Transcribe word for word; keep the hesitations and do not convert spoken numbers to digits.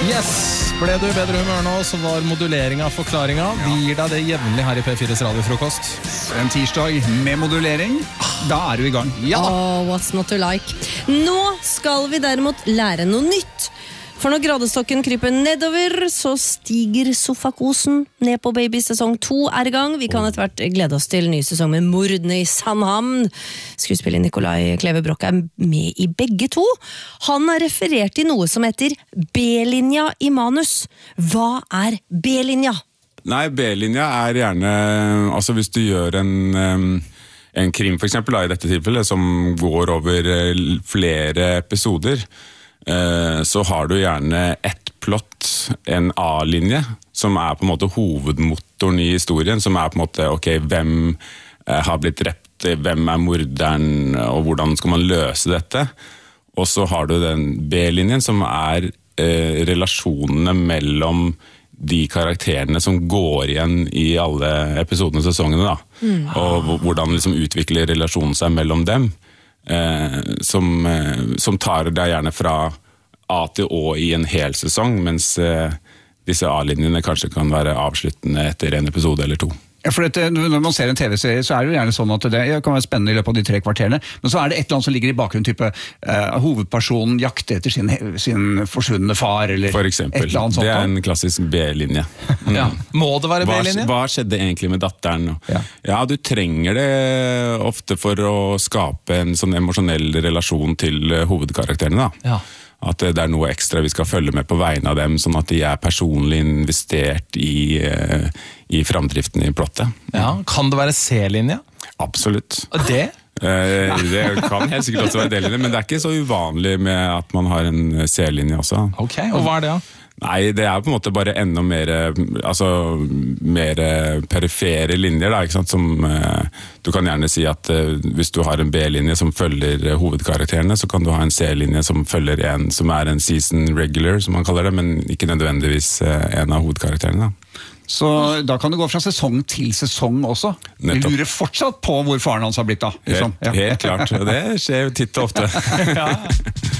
Yes! Ble du i bedre humør nå, så var modulering av forklaringa. Vi gir deg det jevnlig her i P fires radiofrokost. En tirsdag med modulering, da er du i gang. Ja da! Oh, what's not to like? Nå skal vi derimot lære noe nytt. For når gradestokken kryper nedover, så stiger sofakosen ned på Baby sesong to er i gang. Vi kan etter hvert glede oss til ny sesong med Mordene i Sandhamn. Skuespiller Nikolai Kleve Broch er med i begge to. Han har referert i noe som heter B-linja i manus. Hva er B-linja? Nei, B-linja er gjerne, altså hvis du gjør en, en krim for eksempel, da, i dette tilfellet, som går over flere episoder, så har du gjerne ett plott, en A-linje, som er på en måte hovedmotoren i historien, som er på en måte, ok, hvem har blitt drept, hvem er morderen, og hvordan skal man løse dette? Og så har du den B-linjen, som er eh, relasjonene mellom de karakterene som går igjen i alle episodene og sesongene, da. Mm. Og hvordan liksom utvikler relasjonen seg mellom dem. Eh, som, eh, som tar deg gjerne fra A til Å i en hel sesong, mens eh, disse A-linjene kanskje kan være avsluttende etter en episode eller to. Ja, for dette, når man ser en tv-serie, så er det jo gjerne sånn at det kan være spennende i løpet av de tre kvarterene, men så er det et eller annet som ligger i bakgrunnen, type eh, hovedpersonen jakter etter sin, sin forsvunne far, eller for eksempel. Et eller annet sånt. Det er en klassisk B-linje. Mm. Ja. Må det være B-linje? Hva, hva skjedde egentlig med datteren? Ja. Ja, du trenger det ofte for å skape en sånn emosjonell relasjon til hovedkarakterene, da. Ja. At det er noe ekstra vi skal følge med på vegne av dem, sånn at de er personlig investert i, i framdriften i plottet. Ja, kan det være C-linje? Absolutt. Og det? Eh, det kan helt sikkert også være D-linje, men det er ikke så uvanlig med at man har en C-linje også. Ok, og hva er det da? Nei, det er på en måte bare enda mer, altså, mer perifere linjer, da, ikke sant? Som, eh, du kan gjerne si at eh, hvis du har en B-linje som følger eh, hovedkarakterene, så kan du ha en C-linje som følger en som er en season regular, som man kaller det, men ikke nødvendigvis eh, en av hovedkarakterene. Da. Så da kan du gå fra sesong til sesong også. Nettopp. Du lurer fortsatt på hvor faren hans har blitt da. Liksom. Helt, helt klart, og det skjer jo titt og ofte. Ja.